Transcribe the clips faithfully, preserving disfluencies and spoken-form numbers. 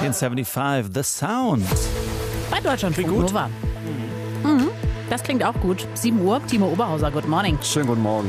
neunzehnhundertfünfundsiebzig, The Sound. Bei Deutschlandfunk Nova. Mhm. Das klingt auch gut. sieben Uhr, Timo Oberhauser, good morning. Schönen guten Morgen.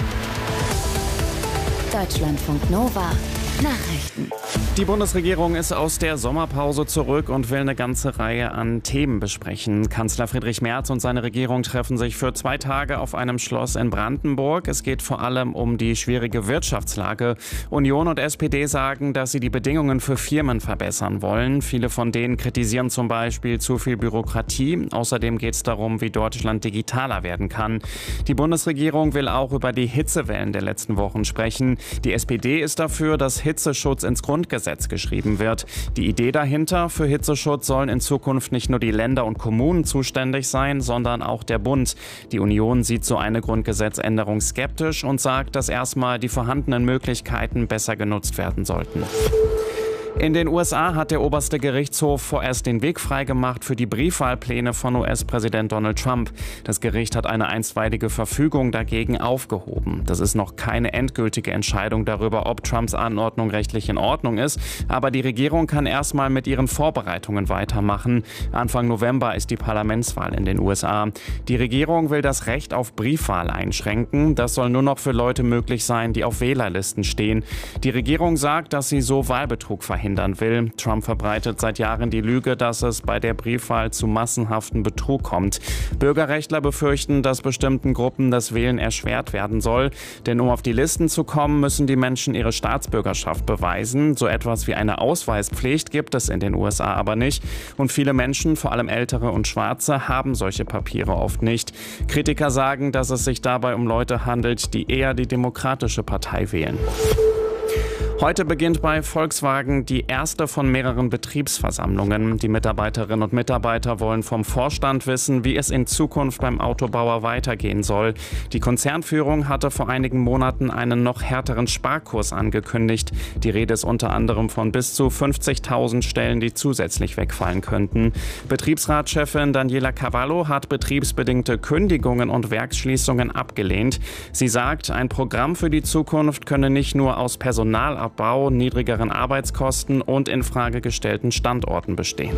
Deutschlandfunk Nova. Nachrichten. Die Bundesregierung ist aus der Sommerpause zurück und will eine ganze Reihe an Themen besprechen. Kanzler Friedrich Merz und seine Regierung treffen sich für zwei Tage auf einem Schloss in Brandenburg. Es geht vor allem um die schwierige Wirtschaftslage. Union und S P D sagen, dass sie die Bedingungen für Firmen verbessern wollen. Viele von denen kritisieren zum Beispiel zu viel Bürokratie. Außerdem geht es darum, wie Deutschland digitaler werden kann. Die Bundesregierung will auch über die Hitzewellen der letzten Wochen sprechen. Die S P D ist dafür, dass Hitzeschutz ins Grundgesetz geschrieben wird. Die Idee dahinter: Für Hitzeschutz sollen in Zukunft nicht nur die Länder und Kommunen zuständig sein, sondern auch der Bund. Die Union sieht so eine Grundgesetzänderung skeptisch und sagt, dass erstmal die vorhandenen Möglichkeiten besser genutzt werden sollten. In den U S A hat der oberste Gerichtshof vorerst den Weg freigemacht für die Briefwahlpläne von U S-Präsident Donald Trump. Das Gericht hat eine einstweilige Verfügung dagegen aufgehoben. Das ist noch keine endgültige Entscheidung darüber, ob Trumps Anordnung rechtlich in Ordnung ist. Aber die Regierung kann erstmal mit ihren Vorbereitungen weitermachen. Anfang November ist die Parlamentswahl in den U S A. Die Regierung will das Recht auf Briefwahl einschränken. Das soll nur noch für Leute möglich sein, die auf Wählerlisten stehen. Die Regierung sagt, dass sie so Wahlbetrug verhindern will. Trump verbreitet seit Jahren die Lüge, dass es bei der Briefwahl zu massenhaften Betrug kommt. Bürgerrechtler befürchten, dass bestimmten Gruppen das Wählen erschwert werden soll. Denn um auf die Listen zu kommen, müssen die Menschen ihre Staatsbürgerschaft beweisen. So etwas wie eine Ausweispflicht gibt es in den U S A aber nicht. Und viele Menschen, vor allem Ältere und Schwarze, haben solche Papiere oft nicht. Kritiker sagen, dass es sich dabei um Leute handelt, die eher die Demokratische Partei wählen. Heute beginnt bei Volkswagen die erste von mehreren Betriebsversammlungen. Die Mitarbeiterinnen und Mitarbeiter wollen vom Vorstand wissen, wie es in Zukunft beim Autobauer weitergehen soll. Die Konzernführung hatte vor einigen Monaten einen noch härteren Sparkurs angekündigt. Die Rede ist unter anderem von bis zu fünfzigtausend Stellen, die zusätzlich wegfallen könnten. Betriebsratschefin Daniela Cavallo hat betriebsbedingte Kündigungen und Werksschließungen abgelehnt. Sie sagt, ein Programm für die Zukunft könne nicht nur aus Personal Abbau, niedrigeren Arbeitskosten und in Frage gestellten Standorten bestehen.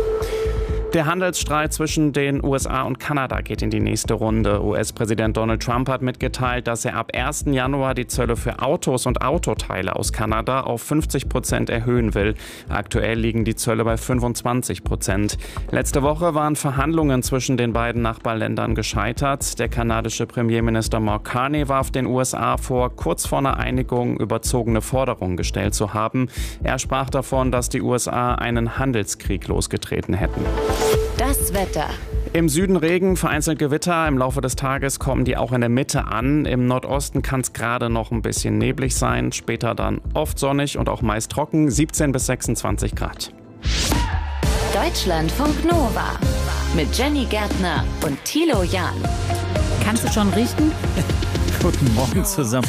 Der Handelsstreit zwischen den U S A und Kanada geht in die nächste Runde. U S-Präsident Donald Trump hat mitgeteilt, dass er ab ersten Januar die Zölle für Autos und Autoteile aus Kanada auf fünfzig Prozent erhöhen will. Aktuell liegen die Zölle bei fünfundzwanzig Prozent. Letzte Woche waren Verhandlungen zwischen den beiden Nachbarländern gescheitert. Der kanadische Premierminister Mark Carney warf den U S A vor, kurz vor einer Einigung überzogene Forderungen gestellt zu haben. Er sprach davon, dass die U S A einen Handelskrieg losgetreten hätten. Das Wetter. Im Süden Regen, vereinzelt Gewitter. Im Laufe des Tages kommen die auch in der Mitte an. Im Nordosten kann es gerade noch ein bisschen neblig sein. Später dann oft sonnig und auch meist trocken. siebzehn bis sechsundzwanzig Grad. Deutschlandfunk Nova. Mit Jenny Gärtner und Thilo Jahn. Kannst du schon riechen? Guten Morgen zusammen.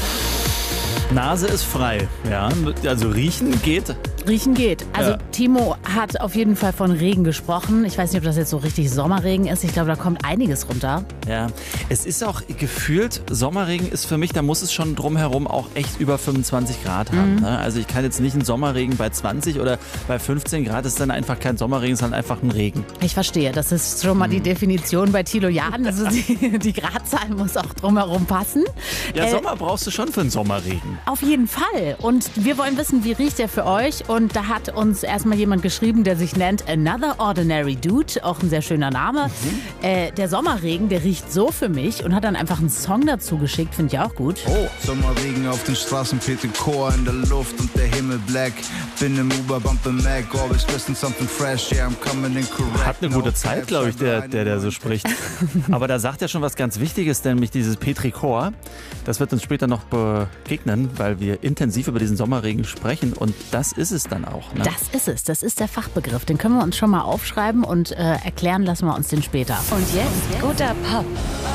Nase ist frei, ja. Also riechen geht. Riechen geht. Also Ja. Timo hat auf jeden Fall von Regen gesprochen. Ich weiß nicht, ob das jetzt so richtig Sommerregen ist. Ich glaube, da kommt einiges runter. Ja, es ist auch gefühlt, Sommerregen ist für mich, da muss es schon drumherum auch echt über fünfundzwanzig Grad haben. Mhm. Ne? Also ich kann jetzt nicht einen Sommerregen bei zwanzig oder bei fünfzehn Grad, ist dann einfach kein Sommerregen, sondern einfach ein Regen. Ich verstehe. Das ist schon mal die Definition bei Thilo Jahn. Also die, die Gradzahl muss auch drumherum passen. Ja, Äh, Sommer brauchst du schon für einen Sommerregen. Auf jeden Fall. Und wir wollen wissen, wie riecht der für euch? Und da hat uns erstmal jemand geschrieben, der sich nennt Another Ordinary Dude. Auch ein sehr schöner Name. Mhm. Äh, der Sommerregen, der riecht so für mich und hat dann einfach einen Song dazu geschickt. Finde ich auch gut. Oh, Sommerregen auf den Straßen, Peter Chor in der Luft und der Himmel black. Bin im Uber, bump im Mac, always listening something fresh, yeah, I'm coming in correct. Hat eine gute Zeit, glaube ich, der, der, der so spricht. Aber da sagt er schon was ganz Wichtiges, nämlich dieses Petri Chor. Das wird uns später noch begegnen, weil wir intensiv über diesen Sommerregen sprechen. Und das ist es dann auch. Ne? Das ist es. Das ist der Fachbegriff. Den können wir uns schon mal aufschreiben und äh, erklären lassen wir uns den später. Und jetzt guter Pop.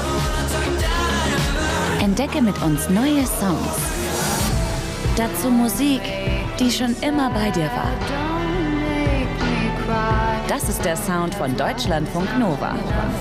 Entdecke mit uns neue Songs. Dazu Musik, die schon immer bei dir war. Das ist der Sound von Deutschlandfunk Nova.